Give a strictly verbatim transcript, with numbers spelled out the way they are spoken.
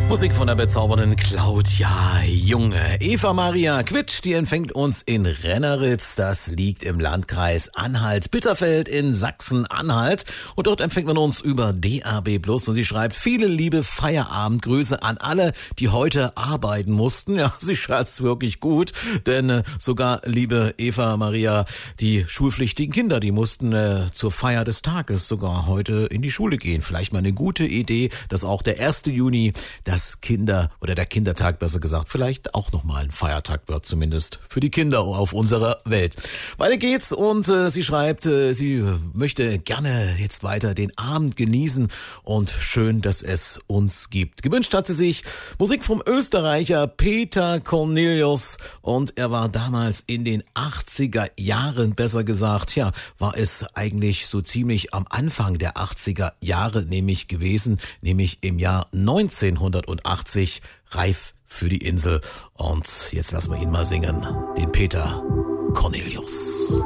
Musik von der bezaubernden Claudia Junge. Eva Maria Quitsch, die empfängt uns in Renneritz. Das liegt im Landkreis Anhalt-Bitterfeld in Sachsen-Anhalt. Und dort empfängt man uns über D A B plus. Und sie schreibt, viele liebe Feierabendgrüße an alle, die heute arbeiten mussten. Ja, sie scherzt wirklich gut, denn äh, sogar, liebe Eva Maria, die schulpflichtigen Kinder, die mussten äh, zur Feier des Tages sogar heute in die Schule gehen. Vielleicht mal eine gute Idee, dass auch der erste Juni das Kinder- oder der Kindertag, besser gesagt, vielleicht auch nochmal ein Feiertag wird, zumindest für die Kinder auf unserer Welt. Weiter geht's und äh, sie schreibt, äh, sie möchte gerne jetzt weiter den Abend genießen und schön, dass es uns gibt. Gewünscht hat sie sich Musik vom Österreicher Peter Cornelius und er war damals in den achtziger Jahren, besser gesagt, ja, war es eigentlich so ziemlich am Anfang der achtziger Jahre nämlich gewesen, nämlich im Jahr neunzehnhundertachtzig, reif für die Insel. Und jetzt lassen wir ihn mal singen, den Peter Cornelius.